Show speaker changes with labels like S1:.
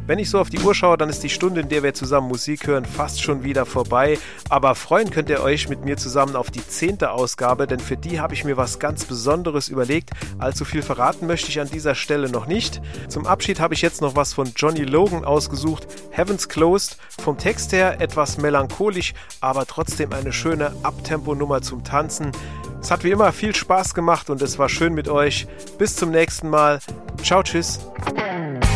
S1: Wenn ich so auf die Uhr schaue, dann ist die Stunde, in der wir zusammen Musik hören, fast schon wieder vorbei. Aber freuen könnt ihr euch mit mir zusammen auf die 10. Ausgabe, denn für die habe ich mir was ganz Besonderes überlegt. Allzu viel verraten möchte ich an dieser Stelle noch nicht. Zum Abschied habe ich jetzt noch was von Johnny Logan ausgesucht. Heaven's Closed. Vom Text her etwas melancholisch, aber trotzdem eine schöne Abtempo-Nummer zum Tanzen. Es hat wie immer viel Spaß gemacht und es war schön mit euch. Bis zum nächsten Mal. Ciao, tschüss.